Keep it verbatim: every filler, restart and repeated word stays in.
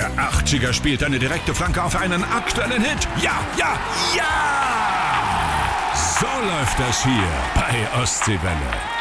Der achtziger spielt eine direkte Flanke auf einen aktuellen Hit. Ja, ja, ja! So läuft das hier bei Ostseewelle.